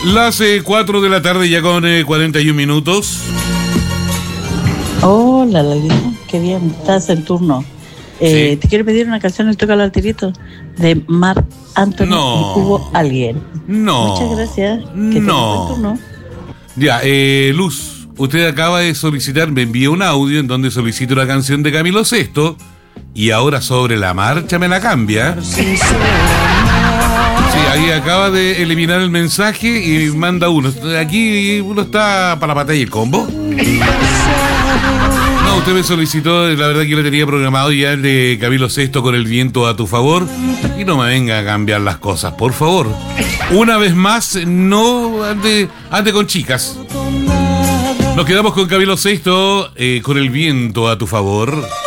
Las 4 de la tarde ya con 41 minutos. Hola, Lalita, qué bien, estás en turno. Sí. Te quiero pedir una canción, El Toca al Arterito, de Marc Anthony No. y Hugo Alguien. No. Muchas gracias. Que No. tengas buen turno. Ya, Luz, usted acaba de solicitar, me envió un audio en donde solicito una canción de Camilo Sesto y ahora sobre la marcha me la cambia. Sí, ahí acaba de eliminar el mensaje y manda uno. Aquí uno está para la batalla y el combo. No, usted me solicitó, la verdad que yo le tenía programado ya el de Camilo Sesto con El viento a tu favor. Y no me venga a cambiar las cosas, por favor. Una vez más, no ande con chicas. Nos quedamos con Camilo Sesto con El viento a tu favor.